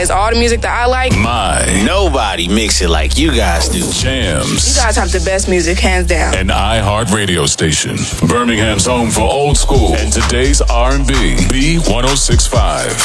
plays all the music that I like. Nobody mix it like you guys do. Jams. You guys have the best music, hands down. An iHeart radio station. Birmingham's home for old school and today's R&B. B1065.